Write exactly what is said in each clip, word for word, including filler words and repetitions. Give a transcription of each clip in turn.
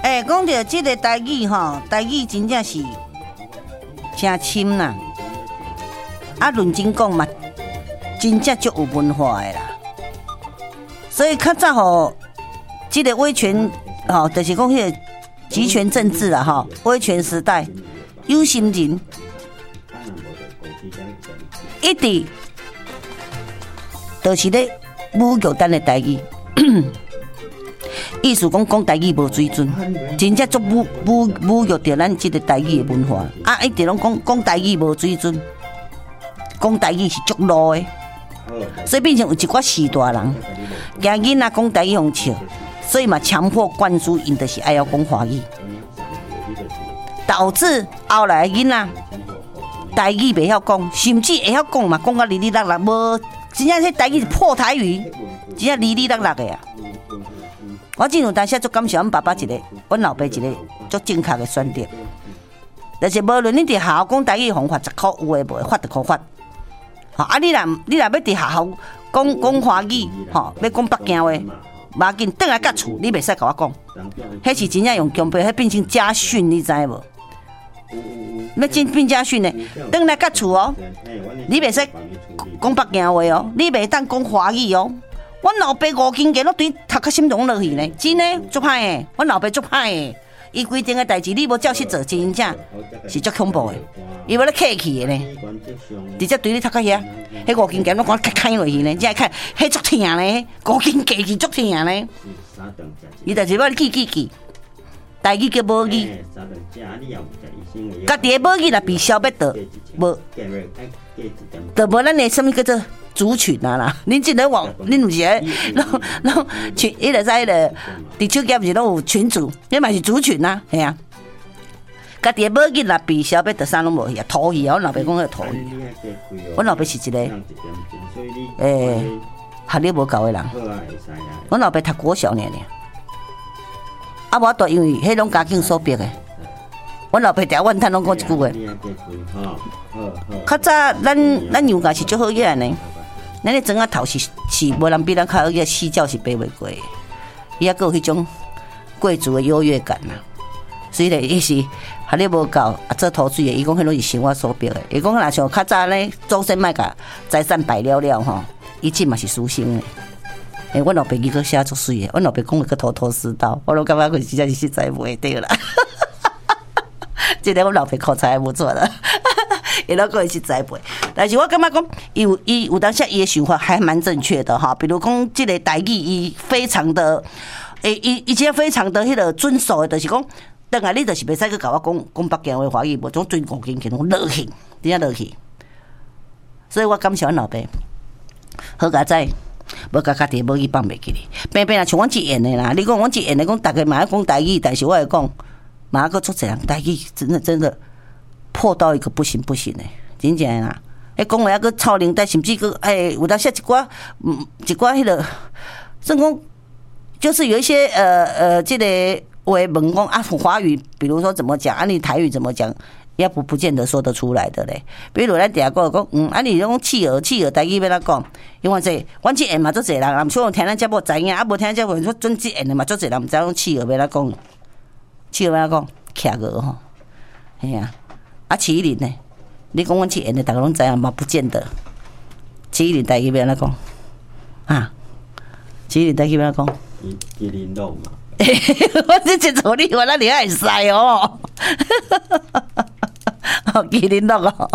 哎，讲到这个台语吼，台语真正是真深啦。啊，认真讲嘛，真正足有文化的啦。所以较早吼，这个威权吼，就是讲迄个集权政治啊，吼，威权时代，有心人一直就是咧侮辱咱的台语。意思讲讲台语无水准，真正足侮侮侮辱着咱即个台语的文化。啊，一直拢讲讲台语无水准，讲台语是足路的，所以变成有一寡士大人惊囡仔讲台语用笑，所以嘛强迫灌输因就是爱要讲华语，导致后来囡仔台语袂晓讲，甚至会晓讲嘛，讲到哩哩啦啦，无真正迄台语是破台语，真正哩哩啦啦的啊！我真有当时足感谢阮爸爸一个，阮老爸一个足正确的选择，就是无论你伫学校讲台语，方法十箍有诶无，发就箍发。吼啊，你若你若要伫学校讲讲华语，吼，要讲北京话，无要紧，转来甲厝你袂使甲我讲，迄是真正用强迫，迄变成家训，你知无？要真变家训呢，转来甲厝哦，你袂使讲北京话哦，你袂当讲华语哦。阮老爸五斤鸡，拢对头壳心痛落去呢，真诶，足歹诶。阮老爸足歹诶，伊规定诶代志，你无照去做，真正是足恐怖诶。伊要咧客气诶呢，直接对你头壳遐，迄五斤鸡拢讲开开落去呢，才看，迄足疼呢，五斤鸡是足疼呢。伊就是要记记记，台语叫母语，家己诶母语若被消灭掉，无，就无咱诶什么叫做。族群啊啦，恁即个网，恁有时拢拢群，伊个在个伫手机不是拢有群组，你嘛是族群啊，系啊。家己母语若被消灭，就啥拢无去啊，土语啊，阮老爸讲个土语。阮老爸是一个，诶，学历无够的人。阮老爸读国小尔尔，啊无多因为迄种家境所逼的。阮老爸条阮摊拢讲一句话，较早咱咱牛家是足好养呢。咱咧庄仔头是是无人比咱较好个四教是爬袂过的，伊还佫有迄种贵族的优越感呐。所以咧，伊是学历无够，啊做土水的，伊讲迄拢是生活所逼的。伊讲若像较早咧，祖先莫甲财产败了了吼，伊即嘛是私生的。诶、欸，阮老爸伊佫写足水的，阮老爸讲个头头是道，我拢感觉佢实在是实在袂对啦。即个阮老爸口才还不错啦。伊拢讲伊是栽培，但是我感觉讲，伊有伊有当下伊的想法还蛮正确的哈。比如讲，这个台语伊非常的，诶，伊伊且非常的迄个遵守的，就是讲，等下你就是袂使去甲我讲讲北京话华语，无种准五斤斤拢落去，真正落去。所以我感谢阮老爸，好佳哉，无甲家己母语放袂记哩。偏偏啊，像阮一演的啦，你讲阮一演的讲，大家嘛爱讲台语，但是我会讲，嘛还佫做侪人台语，真的真的。破到一个不行不行的，真正啦！哎，讲话还佫超龄带，甚至佫哎，有当写一寡嗯一寡迄个，甚讲就是有一些呃呃，这个话问讲啊，华语比如说怎么讲，啊你台语怎么讲，也不不见得说得出来的嘞。比如咱底下讲讲，嗯，啊你讲企鹅企鹅台语要哪讲？因为这阮这下嘛做侪人，啊，所以听咱节目知影，啊无听咱节目说准这下的嘛做侪人，毋知讲企鹅要哪讲，企鹅要哪讲，徛鹅吼，嘿啊。啊，麒麟呢？你讲阮去演的，大家拢知影嘛？不见得。麒麟台语要安怎讲？啊，麒麟台语要安怎讲？麒麟肉嘛。我这一做你，我那里会使哦。哦，麒麟肉哦。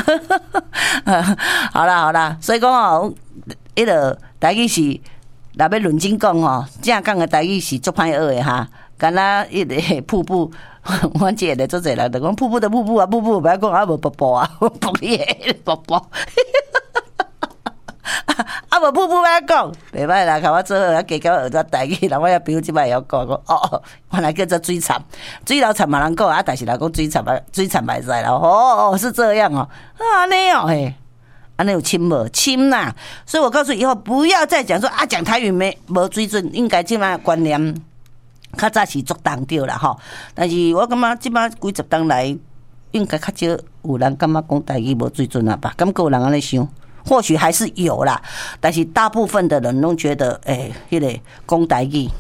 好啦好啦，所以讲哦，迄个台语是，若要认真讲哦，正讲的台语是足歹学的哈。敢若迄个瀑布。我即个做侪人就讲瀑布的瀑布啊，瀑布不要讲啊，无瀑布啊，瀑你的瀑布，啊无瀑布要讲，袂歹啦，甲我做好啊，加到学咗台语，人我也比如即摆会晓讲，讲哦，原来叫做水惨，水老惨嘛人讲啊，但是人讲水惨啊，水惨袂使啦，哦哦是这样哦，啊安尼哦嘿，安尼有亲无亲啦，所以我告诉你以后不要再讲说啊讲台语没无水准，应该即摆观念。较早是足重着啦吼，但是我感觉即摆几十年来，应该较少有人感觉讲台语无水准啊吧？感觉有人安尼想，或许还是有啦，但是大部分的人拢觉得，诶、欸，迄、那个讲台语，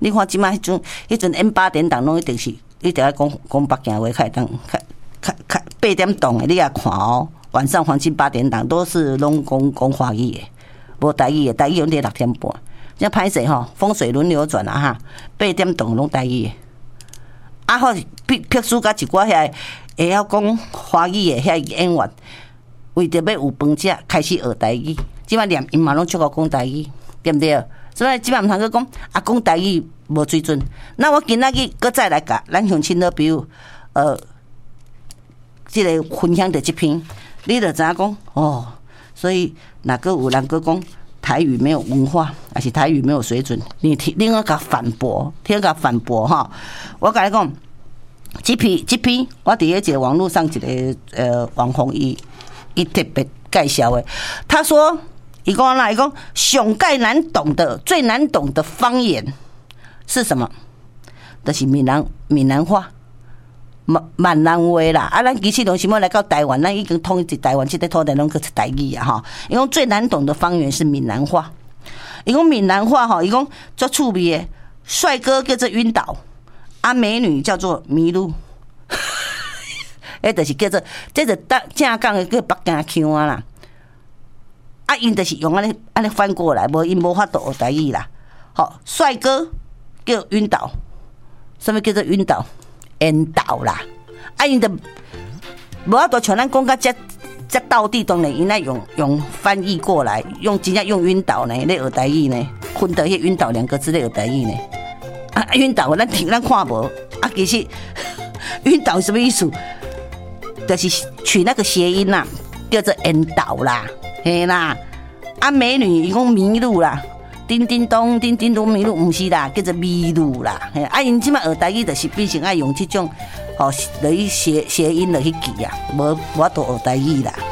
你看即摆迄阵迄阵 N 八点档拢一定是一定要讲讲北京话，开当开开开八点档的，你也看哦。晚上黄金八点档都是拢讲讲华语的，无台语的，台语用伫六点半。这歹势吼，风水轮流转啊哈，八点档拢台语的。啊好，辟辟书甲一寡遐会晓讲华语的遐演员，为着要有饭食，开始学台语。即摆连因嘛拢出国讲台语，对不对？所以即摆毋通去讲啊，讲台语无水准。那我今仔日搁再来甲咱乡亲的朋友，呃，即、這个分享的这篇，你就知影讲哦。所以哪个有人搁讲台语没有文化，还是台语没有水准？你听，你要甲反驳，听甲反驳哈。我甲你讲，这篇这篇我伫迄一个网络上一个呃网红伊伊特别介绍的，他说。伊讲啦，伊讲上盖难懂的、最难懂的方言是什么？就是闽南闽南话、闽闽南话啦。啊，咱其实拢想要来到台湾，咱已经统一台湾，这个土地拢去台语啊哈。伊讲最难懂的方言是闽南话。伊讲闽南话哈，伊讲足趣味的，帅哥叫做晕倒，啊美女叫做迷路。迄就是叫做，这就正讲的叫北京腔啊啦。啊，因就是用安尼安尼翻过来，无因无法度学台语啦。好，帅哥叫晕倒，什么叫做晕倒？晕倒啦。啊，因的无法度像咱讲甲遮遮道地，当然因来用用翻译过来，用真正用晕倒呢，咧学台语呢，混得迄晕倒两个字咧学台语呢。啊，晕倒咱听咱看无，啊，其实晕倒什么意思？就是取那个谐音啦，叫做晕倒啦。嘿啦，啊美女伊讲迷路啦，叮叮咚叮叮咚迷路，毋是啦，叫做迷路啦。嘿，啊因即摆学台语就是变成爱用即种吼来去谐谐音来去记啊，无无都学台语啦。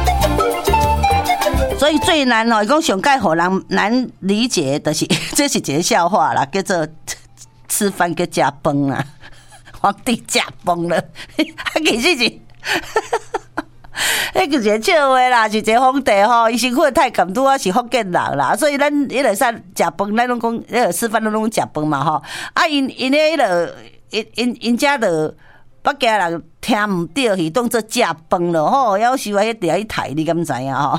所以最难哦，伊讲上盖互人难理解的是，这是一个笑话啦，叫做吃饭叫食饭啦，皇帝食饭了，啊其实是。迄个一个笑话啦，是一个皇帝吼，伊身躯太监拄啊是福建人啦，所以咱迄个使食饭，咱拢讲迄个吃饭拢讲食饭嘛吼。啊，因因迄个因因因遮着北京人听毋着，是当做食饭咯吼，夭寿啊，迄条去抬，你敢知影吼？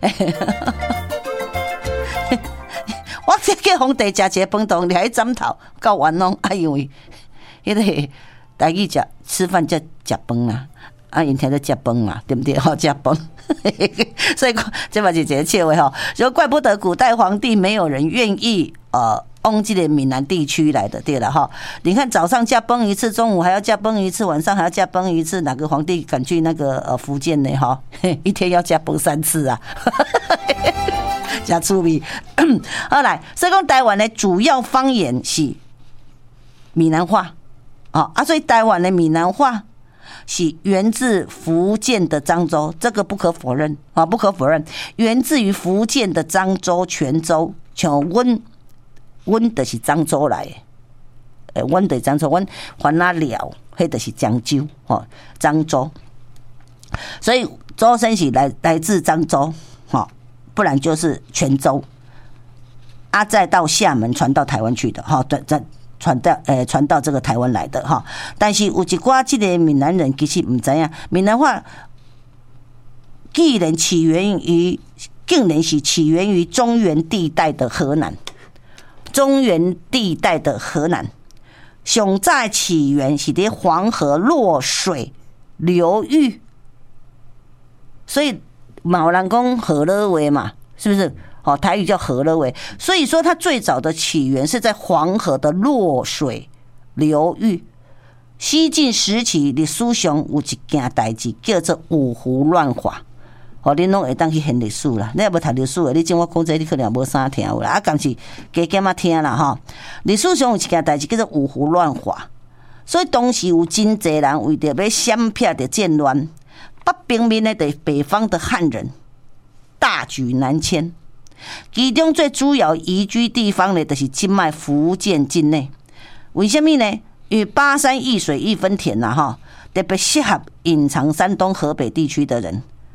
我这叫皇帝食一个饭堂，你还枕头到完拢，啊，因为迄个台语食吃饭叫食饭啦。啊，因听到食饭嘛，对不对？吼，食饭，所以这嘛是一个笑话吼。就怪不得古代皇帝没有人愿意呃往这个闽南地区来的，对了哈。你看早上加崩一次，中午还要加崩一次，晚上还要加崩一次，哪个皇帝敢去那个呃福建呢？哈，一天要加崩三次啊，加趣味。好来，所以讲台湾的主要方言是闽南话，哦啊，所以台湾的闽南话。是源自福建的漳州，这个不可否认啊，不可否认，源自于福建的漳州、泉州，像阮，阮就是漳州来的，诶，阮就是漳州，阮番仔寮，迄就是漳州，吼，漳州，所以周深是来来自漳州，吼，不然就是泉州，啊，再到厦门传到台湾去的，哈，对，在。传到诶，传到这个台湾来的哈，但是有一寡这个闽南人其实唔知影，闽南话既然起源于，竟然是起源于中原地带的河南，中原地带的河南，上早起源是伫黄河落水流域，所以嘛有人讲河洛话嘛，是不是？哦，台语叫河洛话，所以说它最早的起源是在黄河的落水流域。西晋时期历史上有一件代志叫做五胡乱华，哦，恁拢会当去现历史啦。你也无读历史的，你怎我讲这你可能无啥听有啦，啊，敢是加减啊听啦哈。历史上有一件代志叫做五胡乱华，所以当时有真侪人为着要闪避着战乱，北平面的北方的汉人大举南迁。其中最主要移居地方呢，就是今麦福建境内。为什么呢？因为巴山易水一分田呐，哈，特别适合隐藏山东、河北地区的人。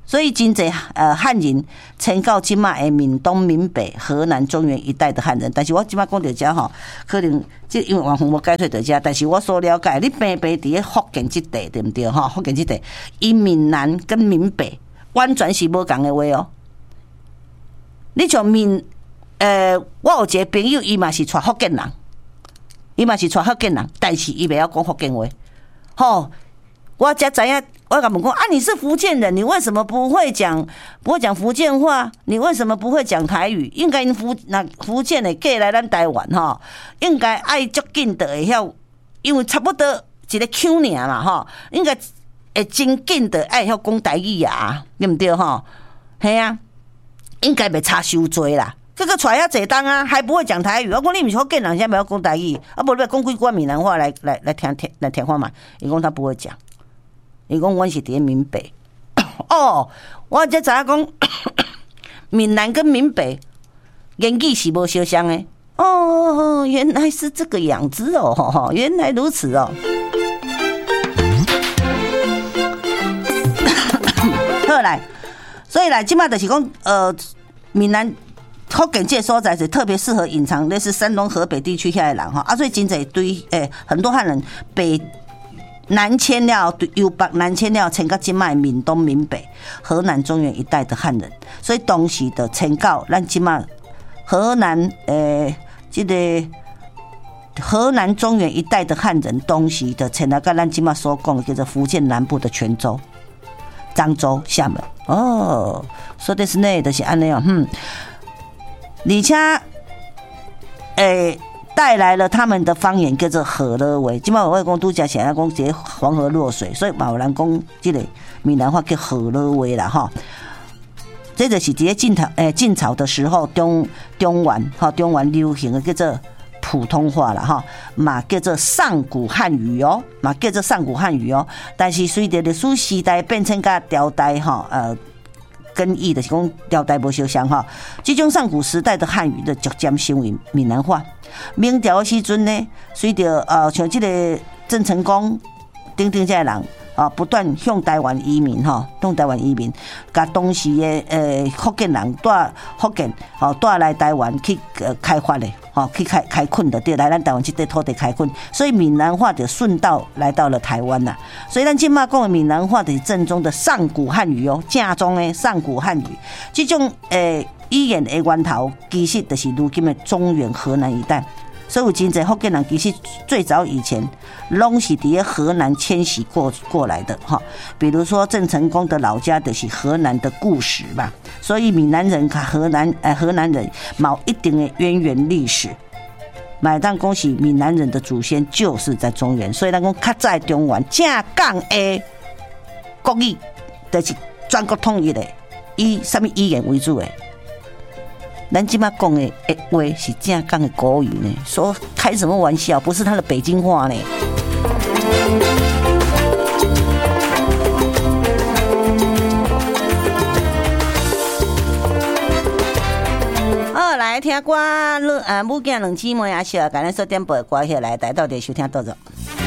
所以真侪呃汉人迁到即马的闽东、闽北、河南、中原一带的汉人，但是我即马讲到遮吼，可能即因为网红我解说到遮，但是我所了解，你平平伫咧福建即地对毋对吼？福建即地，伊闽南跟闽北完全是无共的话哦。你像闽呃，我有一个朋友，伊嘛是带福建人，伊嘛是带福建人，但是伊袂晓讲福建话，吼。我才知影，我甲问讲啊，你是福建人，你为什么不会讲不会讲福建话？你为什么不会讲台语？应该因福那福建的过来咱台湾吼，应该爱足紧的会晓，因为差不多一个腔尔嘛吼，应该会真紧的爱晓讲台语啊，对毋对吼？系啊，应该袂差伤多啦。这个带遐济当啊，还不会讲台语。我讲你毋是福建人，现在不要讲台语，啊，无你讲几句闽南话来来来听听来听看嘛。伊讲他不会讲。伊讲阮是伫闽北，哦，我才知影讲闽南跟闽北言语是无相像的。哦，原来是这个样子哦，原来如此哦。好来，所以来即马就是讲，呃，闽南福建这所在是特别适合隐藏，类似山东、河北地区遐的人哈，啊，所以真侪对诶、欸、很多汉人北。南迁了，由北南迁了，迁到今麦闽东、闽北、河南、中原一带的汉人，所以当时的迁到咱今麦河南，诶，这个河南、中原一带的汉人，当时的迁到咱今麦所讲的叫做福建南部的泉州、漳州、厦门。哦，说的是呢，就是安尼哦，嗯，而且，诶。带来了他们的方言叫做河勒话，即摆我讲拄则是安讲一个黄河落水，所以嘛有人讲即个闽南话叫河勒话啦吼。这就是伫咧晋朝诶晋朝的时候，中中原哈中原流行的叫做普通话啦哈，嘛叫做上古汉语哦，嘛叫做上古汉语哦。但是随着历史时代变迁甲朝代哈呃。跟意的是讲朝代无相像哈，这种上古时代的汉语的逐渐成为闽南话。明朝的时阵呢，随着呃像这个郑成功等等这些人啊，不断向台湾移民哈，向台湾移民，甲当时的呃福建人带福建哦带来台湾去呃开发的哦，去开开垦的，对，来咱台湾这块土地开垦，所以闽南话就顺道来到了台湾啦。所以咱今嘛讲的闽南话就是正宗的上古汉语哦，正宗的上古汉语，这种诶语言的源头其实就是如今的中原河南一带。所以有真侪福建人其实最早以前拢是伫河南迁徙过过来的哈，比如说郑成功的老家就是河南的固始嘛，所以闽南人和河南呃河南人冇一定的渊源历史。买当恭喜闽南人的祖先就是在中原，所以咱讲较早中原正港的国语就是全国统一的，以什么语言为主的？咱今麦讲的话是正港的国语呢，说开什么玩笑？不是他的北京话呢。好，来听歌，呃，母囝两姊妹啊，小，赶紧说点播歌起来，带到底收听到着。